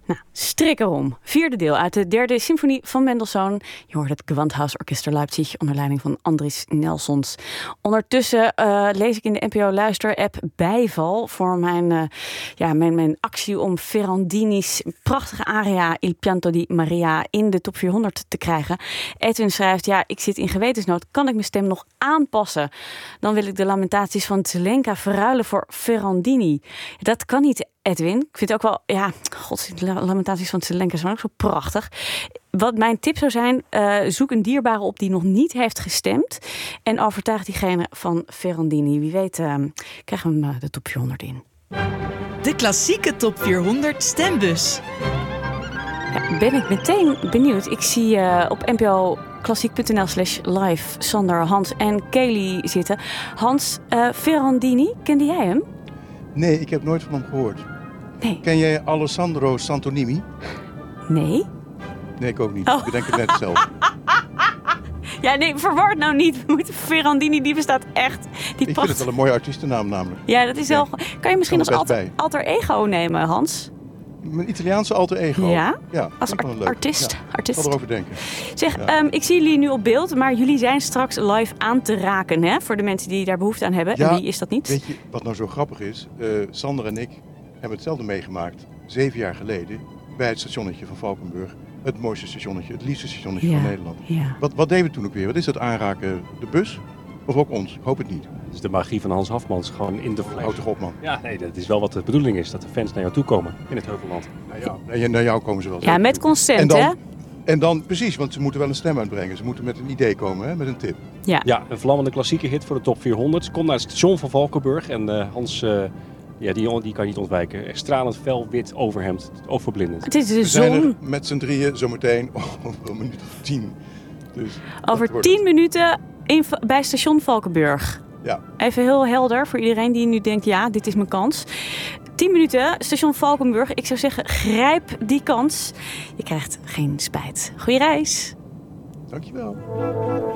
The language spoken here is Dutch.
Nou, strik erom. 4e deel uit de 3e symfonie van Mendelssohn. Je hoort het Gewandhausorchester Leipzig onder leiding van Andris Nelsons. Ondertussen lees ik in de NPO Luister-app bijval voor mijn actie om Ferrandini's prachtige aria Il Pianto di Maria in de top 400 te krijgen. Edwin schrijft, ik zit in gewetensnood. Kan ik mijn stem nog aanpassen? Dan wil ik de lamentaties van Zelenka verruilen voor Ferrandini. Dat kan niet, Edwin. Ik vind het ook wel, de lamentaties van Zelenka zijn ook zo prachtig. Wat mijn tip zou zijn, zoek een dierbare op die nog niet heeft gestemd en overtuig diegene van Ferrandini. Wie weet krijgen we hem de top 400 in. De klassieke top 400 stembus. Ja, ben ik meteen benieuwd. Ik zie op npoklassiek.nl/live Sander, Hans en Kelly zitten. Hans, Ferrandini, kende jij hem? Nee, ik heb nooit van hem gehoord. Nee. Ken jij Alessandro Santonimi? Nee. Nee, ik ook niet. Ik bedenk het net zelf. Ja, nee, verwar het nou niet. Ferrandini, die bestaat echt. Ik vind het wel een mooie artiestennaam namelijk. Ja, dat is wel... Kan je misschien als alter ego nemen, Hans? Mijn Italiaanse alter ego. Ja? Als leuk. artiest. Ja, artiest. Ik zal erover denken. Zeg, ik zie jullie nu op beeld, maar jullie zijn straks live aan te raken, hè? Voor de mensen die daar behoefte aan hebben. Ja, en wie is dat niet? Weet je wat nou zo grappig is? Sander en ik hebben hetzelfde meegemaakt 7 jaar geleden bij het stationnetje van Valkenburg. Het mooiste stationnetje, het liefste stationnetje van Nederland. Ja. Wat deden we toen ook weer? Wat is dat aanraken? De bus? Of ook ons? Ik hoop het niet. Dat is de magie van Hans Hafmans, gewoon in de fles. Houd toch op, man. Ja, nee, dat is wel wat de bedoeling is, dat de fans naar jou toe komen in het Heuvelland. Naar jou komen ze wel. Ja, met consent, hè? En dan, precies, want ze moeten wel een stem uitbrengen. Ze moeten met een idee komen, hè? Met een tip. Ja, een vlammende klassieke hit voor de top 400. Komt naar het station van Valkenburg en Hans... die kan niet ontwijken. Echt stralend fel wit overhemd, overblindend. Het is de We zijn zon. er met z'n drieën zometeen over een minuut of 10. Dus Over 10 minuten bij station Valkenburg. Ja. Even heel helder voor iedereen die nu denkt, dit is mijn kans. 10 minuten, station Valkenburg. Ik zou zeggen, grijp die kans. Je krijgt geen spijt. Goeie reis. Dankjewel.